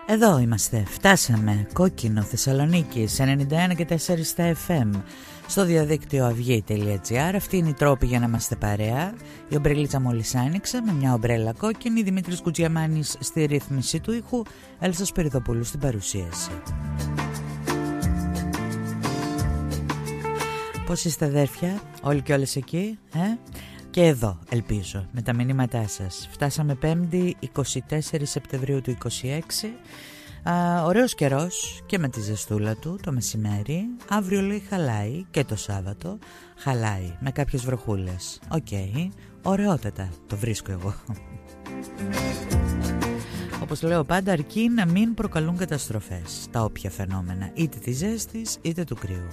Εδώ είμαστε, φτάσαμε. Κόκκινο Θεσσαλονίκης 91 και 4 στα FM. Στο διαδίκτυο avyei.gr. Αυτή είναι η τρόπη για να είμαστε παρέα. Η ομπρελίτσα μόλις άνοιξε με μια ομπρέλα κόκκινη. Δημήτρης Κουτζιαμάνης στη ρύθμιση του ήχου, Έλσα Σπυριδοπούλου στην παρουσίαση. Πώς είστε αδέρφια, όλοι και όλες εκεί, Και εδώ ελπίζω με τα μηνύματά σας. Φτάσαμε 5η 24 Σεπτεμβρίου του 26. Ωραίος καιρός και με τη ζεστούλα του το μεσημέρι. Αύριο λέει χαλάει και το Σάββατο χαλάει με κάποιες βροχούλες. Οκ, ωραιότατα το βρίσκω εγώ. Όπως λέω πάντα, αρκεί να μην προκαλούν καταστροφές τα όποια φαινόμενα, είτε της ζέστης είτε του κρύου.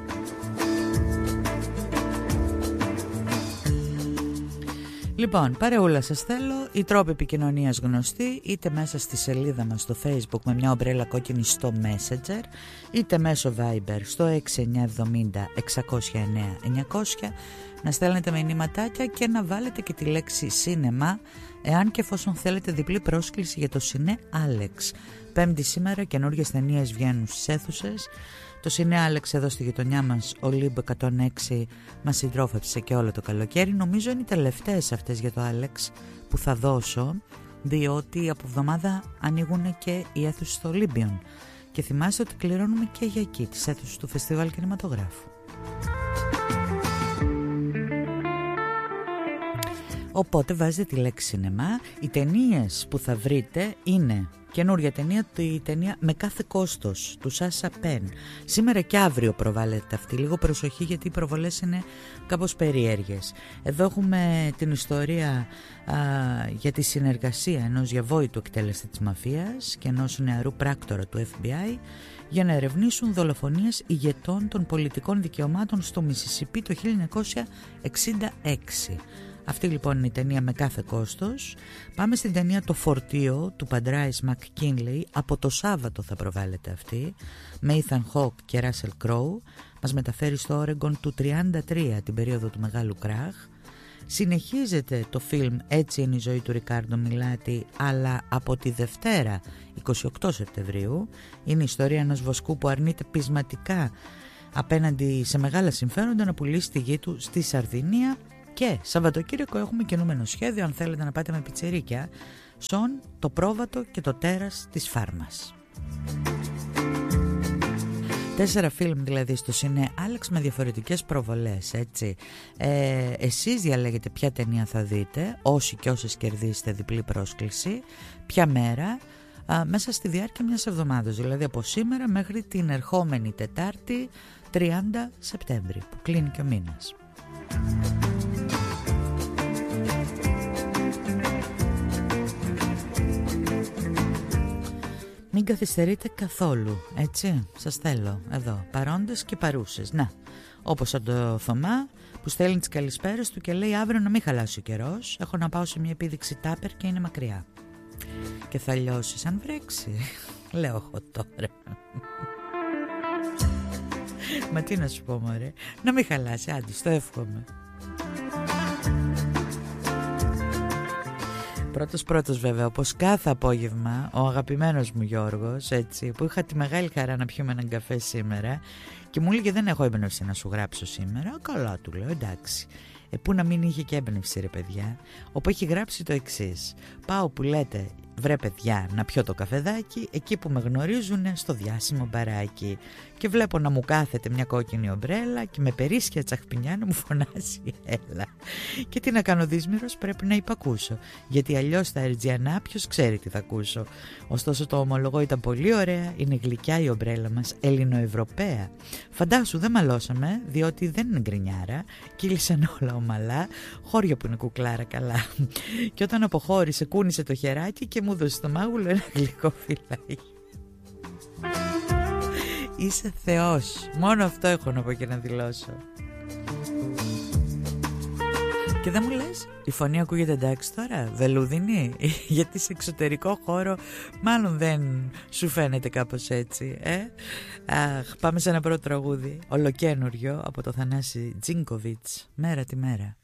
Λοιπόν, παρεούλα σας θέλω, οι τρόποι επικοινωνίας γνωστοί, είτε μέσα στη σελίδα μας στο Facebook με μια ομπρέλα κόκκινη στο Messenger, είτε μέσω Viber στο 6970 609 900, να στέλνετε μηνύματάκια και να βάλετε και τη λέξη σίνεμα, εάν και εφόσον θέλετε διπλή πρόσκληση για το Σινέ Άλεξ. Πέμπτη σήμερα καινούργιες ταινίες βγαίνουν στις αίθουσες. Το Σινέ Άλεξ εδώ στη γειτονιά μας, ο Λίμπ 106, μας συντρόφεψε και όλο το καλοκαίρι. Νομίζω είναι οι τελευταίες αυτές για το Άλεξ που θα δώσω, διότι από εβδομάδα ανοίγουν και οι αίθουσες στο Ολύμπιον. Και θυμάστε ότι κληρώνουμε και για εκεί τις αίθουσες του Φεστιβάλ Κινηματογράφου. Οπότε βάζετε τη λέξη σινεμά. Οι ταινίες που θα βρείτε είναι καινούρια ταινία, η ταινία με κάθε κόστος του Σάσα Πεν. Σήμερα και αύριο προβάλλεται αυτή. Λίγο προσοχή γιατί οι προβολές είναι κάπως περίεργες. Εδώ έχουμε την ιστορία για τη συνεργασία ενός διαβόητου εκτέλεστη της μαφίας και ενός νεαρού πράκτορα του FBI για να ερευνήσουν δολοφονίες ηγετών των πολιτικών δικαιωμάτων στο Μισισιπί το 1966. Αυτή λοιπόν είναι η ταινία με κάθε κόστος. Πάμε στην ταινία Το Φορτίο του Παντράις Μακκίνλεϊ. Από το Σάββατο θα προβάλλεται αυτή, με Ethan Hawke και Russell Crowe. Μας μεταφέρει στο Όρεγκον του 1933, την περίοδο του Μεγάλου Κράχ. Συνεχίζεται το φιλμ Έτσι είναι η ζωή του Ρικάρντο Μιλάτη, αλλά από τη Δευτέρα 28 Σεπτεμβρίου. Είναι η ιστορία ενός βοσκού που αρνείται πεισματικά απέναντι σε μεγάλα συμφέροντα να πουλήσει τη γη του στη Σαρδινία. Και Σαββατοκύριακο έχουμε κινούμενο σχέδιο, αν θέλετε να πάτε με πιτσιρίκια, Σον, το πρόβατο και το τέρας της Φάρμας. 4 φιλμ δηλαδή στο Σινέ Άλεξ με διαφορετικές προβολές, έτσι. Εσείς διαλέγετε ποια ταινία θα δείτε, όσοι και όσες κερδίσετε διπλή πρόσκληση, ποια μέρα, μέσα στη διάρκεια μιας εβδομάδας, δηλαδή από σήμερα μέχρι την ερχόμενη Τετάρτη 30 Σεπτέμβρη, που κλείνει και ο μήνας. Μην καθυστερείτε καθόλου, έτσι, σας θέλω εδώ, παρόντες και παρούσες. Να, όπως σαν το Θωμά που στέλνει τις καλησπέρες του και λέει αύριο να μην χαλάσει ο καιρός, έχω να πάω σε μια επίδειξη τάπερ και είναι μακριά. Και θα λιώσει σαν βρέξει, λέω εγώ τώρα. Μα τι να σου πω μωρέ, να μην χαλάσει, άντε, το εύχομαι. Πρώτος βέβαια, όπως κάθε απόγευμα, ο αγαπημένος μου Γιώργος, έτσι, που είχα τη μεγάλη χαρά να πιούμε έναν καφέ σήμερα και μου έλεγε δεν έχω έμπνευση να σου γράψω σήμερα. Καλά, του λέω, εντάξει. Πού να μην είχε και έμπνευση ρε παιδιά. Όπου έχει γράψει το εξής: πάω που λέτε βρε παιδιά να πιω το καφεδάκι εκεί που με γνωρίζουνε στο διάσημο μπαράκι και βλέπω να μου κάθεται μια κόκκινη ομπρέλα και με περίσσια τσαχπινιά να μου φωνάζει έλα. Και τι να κάνω δύσμυρος, πρέπει να υπακούσω, γιατί αλλιώς τα ερτζιανά ποιος ξέρει τι θα ακούσω. Ωστόσο το ομολογώ, ήταν πολύ ωραία, είναι γλυκιά η ομπρέλα μας, ελληνοευρωπαία. Φαντάσου δεν μαλώσαμε, διότι δεν είναι γκρινιάρα, κύλησαν όλα ομαλά, χώρια που είναι κουκλάρα καλά. Και όταν αποχώρησε κούνησε το χεράκι και μου δώσε στο μάγουλο ένα γλυκό φυλάκι. Είσαι θεός, μόνο αυτό έχω να πω και να δηλώσω. Και δεν μου λες, η φωνή ακούγεται εντάξει τώρα, βελούδινη, γιατί σε εξωτερικό χώρο μάλλον δεν σου φαίνεται κάπως έτσι, Αχ, πάμε σε ένα πρώτο τραγούδι, ολοκένουριο από το Θανάση Τζίνκοβιτς, Μέρα τη μέρα.